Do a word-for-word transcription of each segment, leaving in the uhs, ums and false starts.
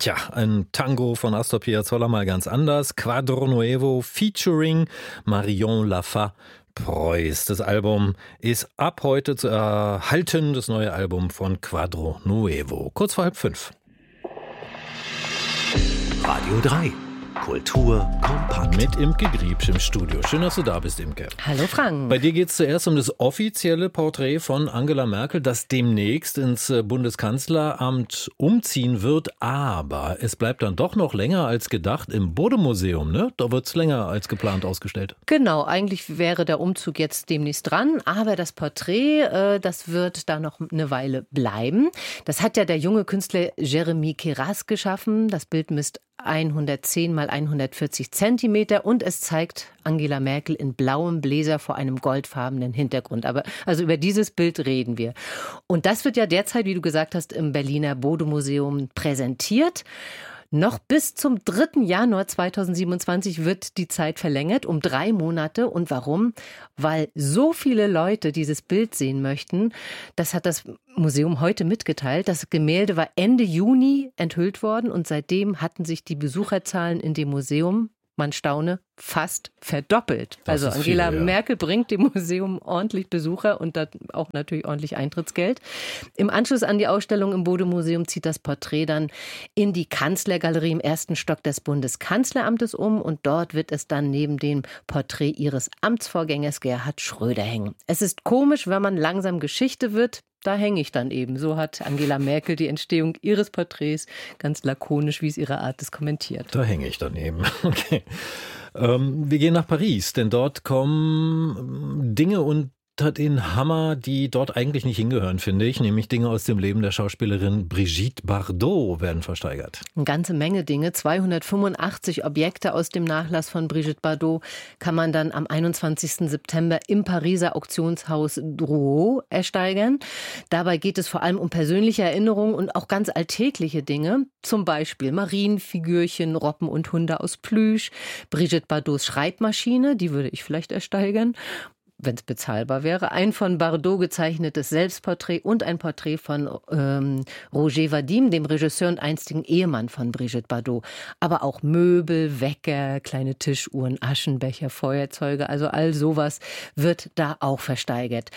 Tja, ein Tango von Astor Piazzolla mal ganz anders. Quadro Nuevo featuring Marion Laffa Preuß. Das Album ist ab heute zu erhalten, das neue Album von Quadro Nuevo. Kurz vor halb fünf. Radio drei. Kultur kompakt. Mit Imke Griebsch im Studio. Schön, dass du da bist, Imke. Hallo Frank. Bei dir geht es zuerst um das offizielle Porträt von Angela Merkel, das demnächst ins Bundeskanzleramt umziehen wird. Aber es bleibt dann doch noch länger als gedacht im Bode-Museum, ne? Da wird es länger als geplant ausgestellt. Genau, eigentlich wäre der Umzug jetzt demnächst dran. Aber das Porträt, äh, das wird da noch eine Weile bleiben. Das hat ja der junge Künstler Jeremy Keras geschaffen. Das Bild misst hundertzehn mal hundertvierzig Zentimeter und es zeigt Angela Merkel in blauem Bläser vor einem goldfarbenen Hintergrund. Aber also über dieses Bild reden wir. Und das wird ja derzeit, wie du gesagt hast, im Berliner Bode-Museum präsentiert. Noch bis zum dritten Januar zweitausendsiebenundzwanzig wird die Zeit verlängert um drei Monate. Und warum? Weil so viele Leute dieses Bild sehen möchten. Das hat das Museum heute mitgeteilt. Das Gemälde war Ende Juni enthüllt worden und seitdem hatten sich die Besucherzahlen in dem Museum, man staune, fast verdoppelt. Das also Angela viel, ja. Merkel bringt dem Museum ordentlich Besucher und auch natürlich ordentlich Eintrittsgeld. Im Anschluss an die Ausstellung im Bode-Museum zieht das Porträt dann in die Kanzlergalerie im ersten Stock des Bundeskanzleramtes um und dort wird es dann neben dem Porträt ihres Amtsvorgängers Gerhard Schröder hängen. Es ist komisch, wenn man langsam Geschichte wird. Da hänge ich dann eben. So hat Angela Merkel die Entstehung ihres Porträts ganz lakonisch, wie es ihre Art ist, kommentiert. Da hänge ich dann eben. Okay. Ähm, wir gehen nach Paris, denn dort kommen Dinge unter den Hammer, die dort eigentlich nicht hingehören, finde ich. Nämlich Dinge aus dem Leben der Schauspielerin Brigitte Bardot werden versteigert. Eine ganze Menge Dinge. zweihundertfünfundachtzig Objekte aus dem Nachlass von Brigitte Bardot kann man dann am einundzwanzigsten September im Pariser Auktionshaus Drouot ersteigern. Dabei geht es vor allem um persönliche Erinnerungen und auch ganz alltägliche Dinge. Zum Beispiel Marienfigürchen, Robben und Hunde aus Plüsch, Brigitte Bardots Schreibmaschine, die würde ich vielleicht ersteigern, wenn es bezahlbar wäre, ein von Bardot gezeichnetes Selbstporträt und ein Porträt von ähm, Roger Vadim, dem Regisseur und einstigen Ehemann von Brigitte Bardot. Aber auch Möbel, Wecker, kleine Tischuhren, Aschenbecher, Feuerzeuge, also all sowas wird da auch versteigert.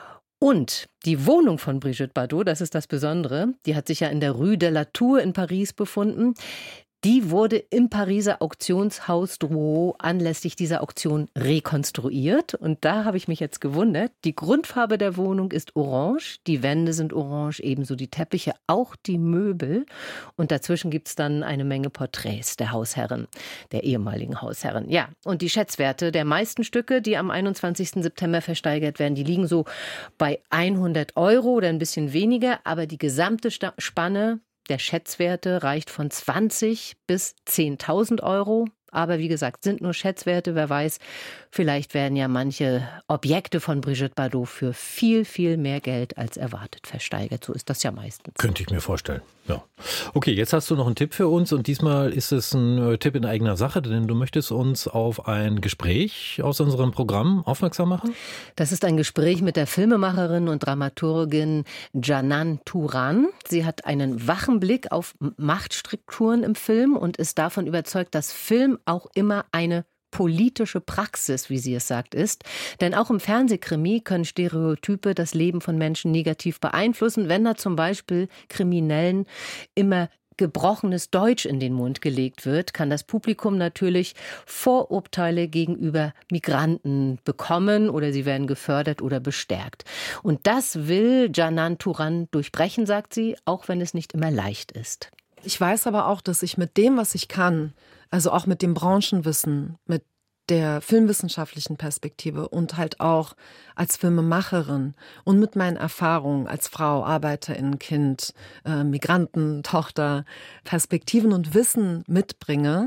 Und die Wohnung von Brigitte Bardot, das ist das Besondere, die hat sich ja in der Rue de la Tour in Paris befunden. Die wurde im Pariser Auktionshaus Drouot anlässlich dieser Auktion rekonstruiert. Und da habe ich mich jetzt gewundert. Die Grundfarbe der Wohnung ist orange, die Wände sind orange, ebenso die Teppiche, auch die Möbel. Und dazwischen gibt es dann eine Menge Porträts der Hausherren, der ehemaligen Hausherren. Ja, und die Schätzwerte der meisten Stücke, die am einundzwanzigsten September versteigert werden, die liegen so bei hundert Euro oder ein bisschen weniger. Aber die gesamte Spanne der Schätzwerte reicht von zwanzig bis zehntausend Euro. Aber wie gesagt, sind nur Schätzwerte. Wer weiß, vielleicht werden ja manche Objekte von Brigitte Bardot für viel, viel mehr Geld als erwartet versteigert. So ist das ja meistens. Könnte ich mir vorstellen, ja. Okay, jetzt hast du noch einen Tipp für uns und diesmal ist es ein Tipp in eigener Sache, denn du möchtest uns auf ein Gespräch aus unserem Programm aufmerksam machen? Das ist ein Gespräch mit der Filmemacherin und Dramaturgin Djanan Turan. Sie hat einen wachen Blick auf Machtstrukturen im Film und ist davon überzeugt, dass Film auch immer eine politische Praxis, wie sie es sagt, ist. Denn auch im Fernsehkrimi können Stereotype das Leben von Menschen negativ beeinflussen, wenn da zum Beispiel Kriminellen immer gebrochenes Deutsch in den Mund gelegt wird, kann das Publikum natürlich Vorurteile gegenüber Migranten bekommen oder sie werden gefördert oder bestärkt. Und das will Djanan Turan durchbrechen, sagt sie, auch wenn es nicht immer leicht ist. Ich weiß aber auch, dass ich mit dem, was ich kann, also auch mit dem Branchenwissen, mit der filmwissenschaftlichen Perspektive und halt auch als Filmemacherin und mit meinen Erfahrungen als Frau, Arbeiterin, Kind, äh, Migranten, Tochter, Perspektiven und Wissen mitbringe,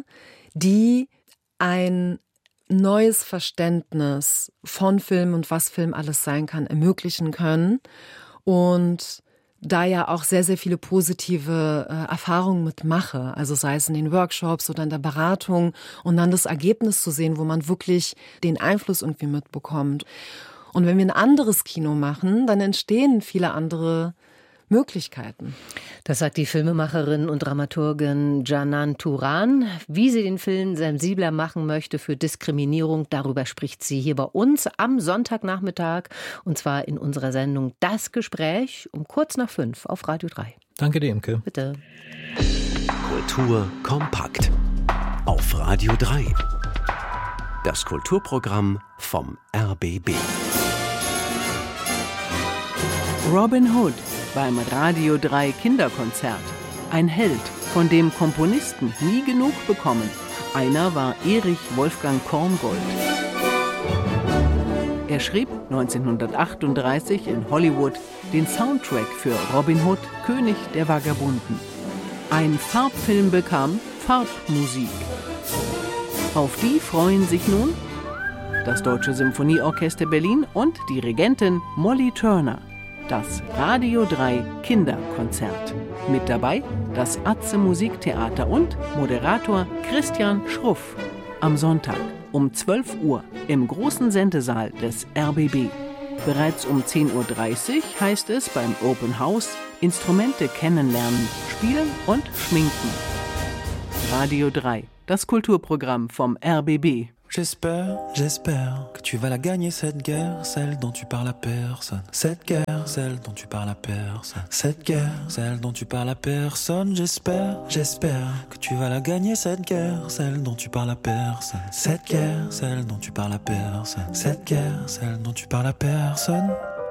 die ein neues Verständnis von Film und was Film alles sein kann, ermöglichen können. Und da ja auch sehr, sehr viele positive äh, Erfahrungen mitmache, also sei es in den Workshops oder in der Beratung und dann das Ergebnis zu sehen, wo man wirklich den Einfluss irgendwie mitbekommt. Und wenn wir ein anderes Kino machen, dann entstehen viele andere Möglichkeiten. Das sagt die Filmemacherin und Dramaturgin Canan Turan. Wie sie den Film sensibler machen möchte für Diskriminierung, darüber spricht sie hier bei uns am Sonntagnachmittag. Und zwar in unserer Sendung Das Gespräch um kurz nach fünf auf Radio drei. Danke dir, Imke. Bitte. Kultur kompakt auf Radio drei. Das Kulturprogramm vom R B B. Robin Hood beim Radio drei Kinderkonzert. Ein Held, von dem Komponisten nie genug bekommen. Einer war Erich Wolfgang Korngold. Er schrieb neunzehnhundertachtunddreißig in Hollywood den Soundtrack für Robin Hood, König der Vagabunden. Ein Farbfilm bekam Farbmusik. Auf die freuen sich nun das Deutsche Symphonieorchester Berlin und Dirigentin Molly Turner. Das Radio drei Kinderkonzert. Mit dabei das Atze Musiktheater und Moderator Christian Schruff. Am Sonntag um zwölf Uhr im großen Sendesaal des R B B. Bereits um zehn Uhr dreißig heißt es beim Open House Instrumente kennenlernen, spielen und schminken. Radio drei, das Kulturprogramm vom R B B. J'espère, j'espère que tu vas la gagner cette guerre, celle dont tu parles à personne. Cette guerre, celle dont tu parles à personne. Cette guerre, celle dont tu parles à personne. J'espère, j'espère que tu vas la gagner cette guerre, celle dont tu parles à personne. Cette guerre, celle dont tu parles à personne. Cette guerre, celle dont tu parles à personne.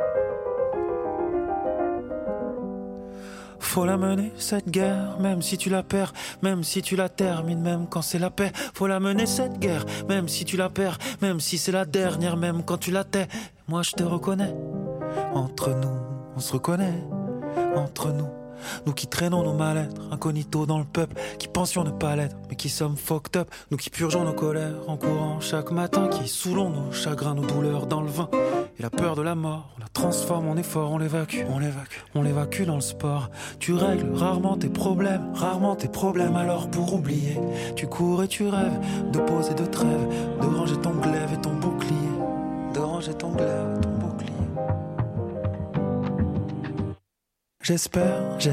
Faut la mener, cette guerre, même si tu la perds, même si tu la termines, même quand c'est la paix. Faut la mener, cette guerre, même si tu la perds, même si c'est la dernière, même quand tu la tais. Moi je te reconnais, entre nous, on se reconnaît, entre nous. Nous qui traînons nos mal-être, incognito dans le peuple, qui pensions ne pas l'être, mais qui sommes fucked up. Nous qui purgeons nos colères en courant chaque matin, qui saoulons nos chagrins, nos douleurs dans le vin. Et la peur de la mort, on la transforme en effort, on l'évacue, on l'évacue, on l'évacue dans le sport. Tu règles rarement tes problèmes, rarement tes problèmes. Alors pour oublier, tu cours et tu rêves de pause et de trêve, de ranger ton glaive et ton bouclier, de ranger ton glaive et ton bouclier. J'espère, j'espère